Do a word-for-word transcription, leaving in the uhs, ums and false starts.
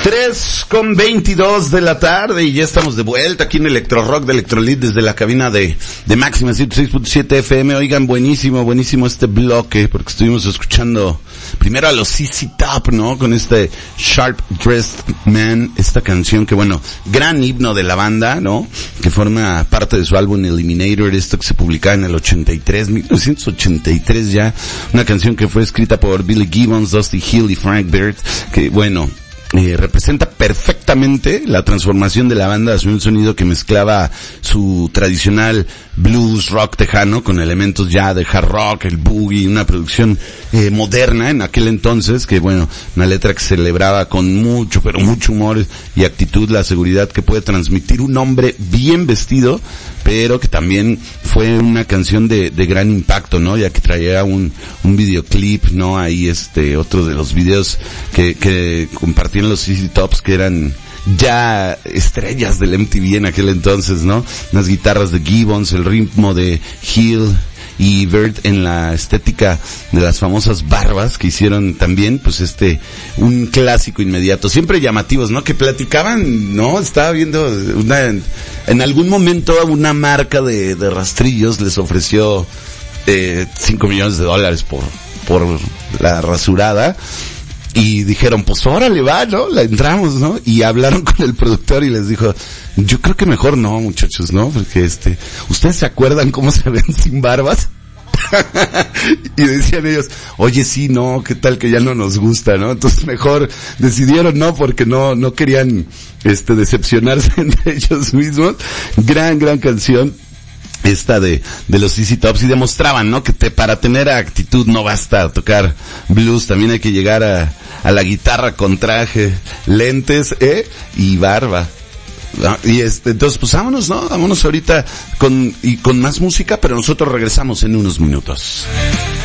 tres con veintidós de la tarde y ya estamos de vuelta aquí en Electro Rock de Electrolit desde la cabina de, de Máxima ciento seis punto siete F M. Oigan, buenísimo, buenísimo este bloque porque estuvimos escuchando primero a los C C Top, ¿no? Con este Sharp Dressed Man, esta canción que bueno, gran himno de la banda, ¿no? Que forma parte de su álbum Eliminator, esto que se publicaba en el ochenta y tres, mil novecientos ochenta y tres ya, una canción que fue escrita por Billy Gibbons, Dusty Hill y Frank Beard, que bueno, Eh, representa perfectamente la transformación de la banda hacia un sonido que mezclaba su tradicional blues rock tejano con elementos ya de hard rock, el boogie, una producción eh, moderna en aquel entonces, que bueno, una letra que celebraba con mucho, pero mucho humor y actitud la seguridad que puede transmitir un hombre bien vestido, pero que también fue una canción de, de gran impacto, ¿no? Ya que traía un, un videoclip, ¿no? Ahí este, otro de los videos que, que compartían los C C Tops, que eran ya estrellas del M T V en aquel entonces, ¿no? Unas guitarras de Gibbons, el ritmo de Hill y Bird en la estética de las famosas barbas que hicieron también, pues este, un clásico inmediato, siempre llamativos, ¿no? Que platicaban, ¿no? Estaba viendo una, en algún momento una marca de, de rastrillos les ofreció, eh, cinco millones de dólares por, por la rasurada. Y dijeron, pues órale va, ¿no? La entramos, ¿no? Y hablaron con el productor y les dijo, yo creo que mejor no, muchachos, ¿no? Porque este, ¿ustedes se acuerdan cómo se ven sin barbas? Y decían ellos, oye, sí, no, qué tal que ya no nos gusta, ¿no? Entonces mejor decidieron no, porque no, no querían, este, decepcionarse entre ellos mismos. Gran, gran canción esta de, de los C C Tops, y demostraban, ¿no? Que te, para tener actitud no basta tocar blues, también hay que llegar a, a la guitarra con traje, lentes, eh, y barba. ¿No? Y este, entonces pues vámonos, ¿no? Vámonos ahorita con, y con más música, pero nosotros regresamos en unos minutos.